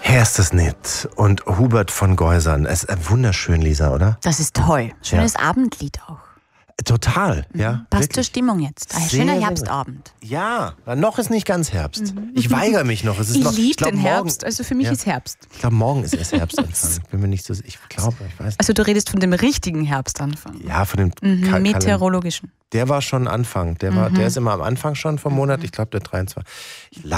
Hörst es nicht? Und Hubert von Geusern. Es ist wunderschön, Lisa, oder? Das ist toll. Schönes Abendlied auch. Total, ja. Passt wirklich. zur Stimmung jetzt. Ein Sehr, schöner sehr Herbstabend. Ja, noch ist nicht ganz Herbst. Ich weigere mich noch. Es ist Ich noch liebe glaub, den morgen- Herbst, also für mich Ja. ist Herbst. Ich glaube, morgen ist erst Herbstanfang. Ich bin mir nicht so sicher. Ich glaube, ich weiß nicht. Also du redest von dem richtigen Herbstanfang. Ja, von dem Meteorologischen. Der war schon Anfang. Der ist immer am Anfang schon vom Monat. Ich glaube, der 23.